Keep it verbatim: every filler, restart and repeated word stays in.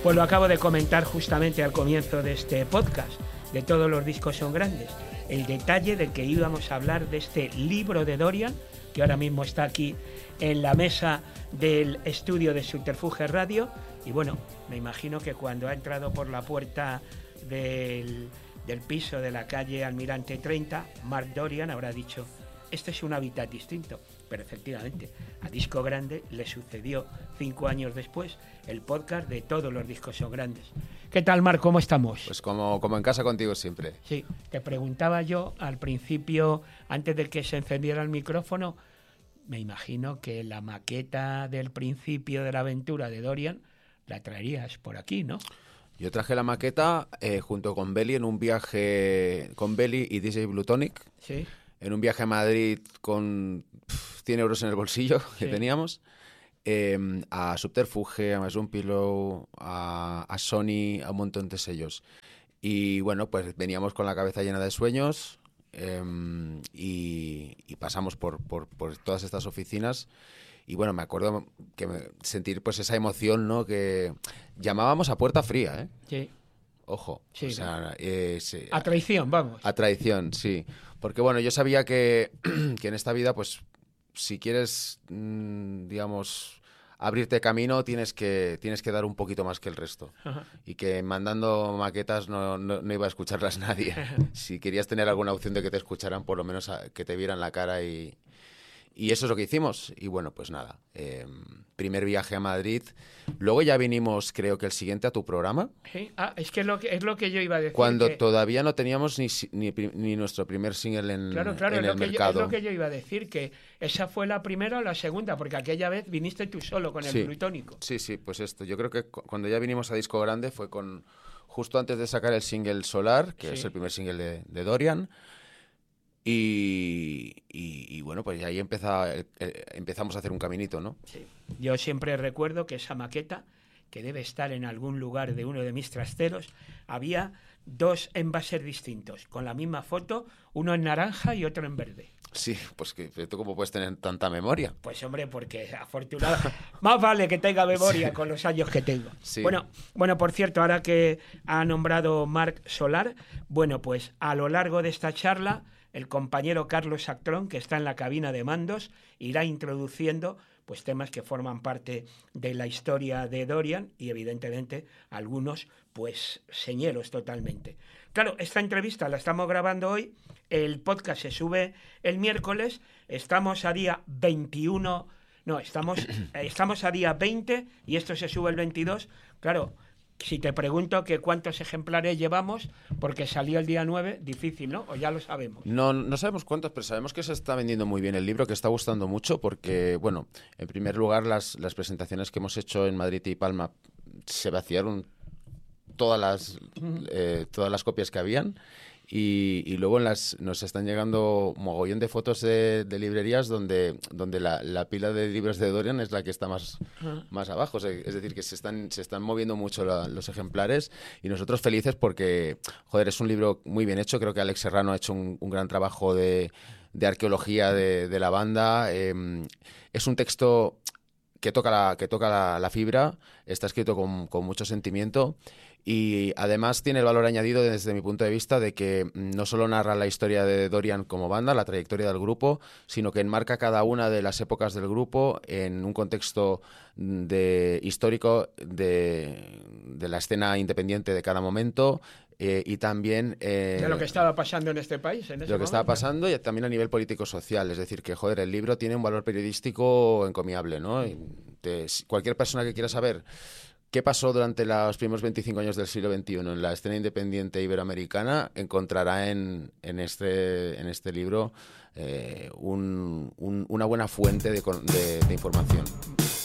Pues lo acabo de comentar justamente al comienzo de este podcast, de Todos los discos son grandes. El detalle de que íbamos a hablar de este libro de Dorian, que ahora mismo está aquí en la mesa del estudio de Subterfuge Radio. Y bueno, me imagino que cuando ha entrado por la puerta del, del piso de la calle Almirante treinta, Mark Dorian habrá dicho: este es un hábitat distinto. Pero efectivamente, a Disco Grande le sucedió cinco años después el podcast de Todos los discos son grandes. ¿Qué tal, Marc? ¿Cómo estamos? Pues como, como en casa contigo siempre. Sí, te preguntaba yo al principio, antes de que se encendiera el micrófono, me imagino que la maqueta del principio de la aventura de Dorian la traerías por aquí, ¿no? Yo traje la maqueta eh, junto con Belly en un viaje con Belly y D J Blutonic. Sí. En un viaje a Madrid con pff, cien euros en el bolsillo que sí. teníamos. Eh, a Subterfuge, a Mason Pillow, a, a Sony, a un montón de sellos. Y bueno, pues veníamos con la cabeza llena de sueños eh, y, y pasamos por, por, por todas estas oficinas. Y bueno, me acuerdo que me, sentir pues esa emoción, ¿no? Que llamábamos a puerta fría, ¿eh? Sí. Ojo. Sí, o sea, eh, sí, a traición, vamos. A traición, sí. Porque bueno, yo sabía que, que en esta vida, pues, si quieres, mmm, digamos, abrirte camino, tienes que, tienes que dar un poquito más que el resto. Ajá. Y que mandando maquetas no, no, no iba a escucharlas nadie. Si querías tener alguna opción de que te escucharan, por lo menos a, que te vieran la cara y... Y eso es lo que hicimos. Y bueno, pues nada, eh, primer viaje a Madrid. Luego ya vinimos, creo que el siguiente, a tu programa. Sí. Ah, es que es lo que, es lo que yo iba a decir. Cuando que... todavía no teníamos ni, ni, ni nuestro primer single en, claro, claro, en es el lo que mercado. Yo, es lo que yo iba a decir, que esa fue la primera o la segunda, porque aquella vez viniste tú solo con el sí. Plutónico. Sí, sí, pues esto. Yo creo que cuando ya vinimos a Disco Grande fue con justo antes de sacar el single Solar, que sí. es el primer single de, de Dorian. Y, y, y bueno, pues ahí empeza, eh, empezamos a hacer un caminito, ¿no? Sí. Yo siempre recuerdo que esa maqueta, que debe estar en algún lugar de uno de mis trasteros, había dos envases distintos, con la misma foto, uno en naranja y otro en verde. Sí, pues que tú cómo puedes tener tanta memoria. Pues hombre, porque afortunado, más vale que tenga memoria sí. con los años que tengo. Sí. Bueno, bueno, por cierto, ahora que ha nombrado Marc Solar, bueno, pues a lo largo de esta charla, el compañero Carlos Actrón, que está en la cabina de mandos, irá introduciendo pues temas que forman parte de la historia de Dorian y evidentemente algunos pues señeros totalmente. Claro, esta entrevista la estamos grabando hoy, el podcast se sube el miércoles, estamos a día veintiuno, no, estamos, estamos a día veinte y esto se sube el veintidós, claro. Si te pregunto que cuántos ejemplares llevamos, porque salió el día nueve, difícil, ¿no? O ya lo sabemos. No, no sabemos cuántos, pero sabemos que se está vendiendo muy bien el libro, que está gustando mucho, porque, bueno, en primer lugar, las, las presentaciones que hemos hecho en Madrid y Palma se vaciaron todas las, eh, todas las copias que habían. Y, y luego en las, nos están llegando mogollón de fotos de, de librerías donde, donde la, la pila de libros de Dorian es la que está más, uh-huh. más abajo. O sea, es decir, que se están, se están moviendo mucho la, los ejemplares y nosotros felices porque, joder, es un libro muy bien hecho. Creo que Alex Serrano ha hecho un, un gran trabajo de, de arqueología de, de la banda. Eh, es un texto que toca la, que toca la, la fibra, está escrito con, con mucho sentimiento. Y además tiene el valor añadido desde mi punto de vista de que no solo narra la historia de Dorian como banda, la trayectoria del grupo, sino que enmarca cada una de las épocas del grupo en un contexto de, histórico de, de la escena independiente de cada momento. Eh, y también... Eh, de lo que estaba pasando en este país. En ese de lo que momento. estaba pasando y también a nivel político-social. Es decir, que, joder, el libro tiene un valor periodístico encomiable, ¿no? De, cualquier persona que quiera saber qué pasó durante los primeros veinticinco años del siglo veintiuno en la escena independiente iberoamericana encontrará en, en, este, en este libro eh, un, un, una buena fuente de, de, de información.